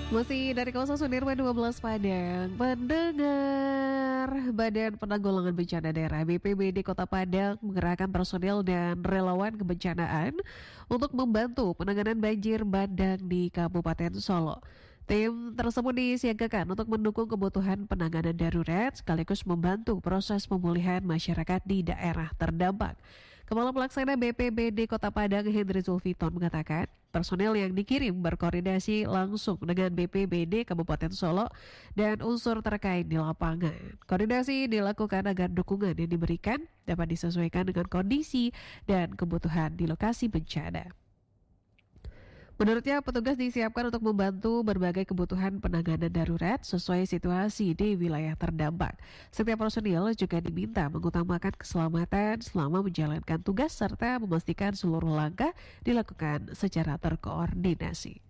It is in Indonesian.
Masih dari kawasan Sudirman 12 Padang, pendengar Badan Penanggulangan Bencana Daerah BPBD Kota Padang mengerahkan personel dan relawan kebencanaan untuk membantu penanganan banjir bandang di Kabupaten Solo. Tim tersebut disiagakan untuk mendukung kebutuhan penanganan darurat sekaligus membantu proses pemulihan masyarakat di daerah terdampak. Kepala Pelaksana BPBD Kota Padang Hendri Zulfiton mengatakan, personel yang dikirim berkoordinasi langsung dengan BPBD Kabupaten Solo dan unsur terkait di lapangan. Koordinasi dilakukan agar dukungan yang diberikan dapat disesuaikan dengan kondisi dan kebutuhan di lokasi bencana. Menurutnya, petugas disiapkan untuk membantu berbagai kebutuhan penanganan darurat sesuai situasi di wilayah terdampak. Setiap personil juga diminta mengutamakan keselamatan selama menjalankan tugas serta memastikan seluruh langkah dilakukan secara terkoordinasi.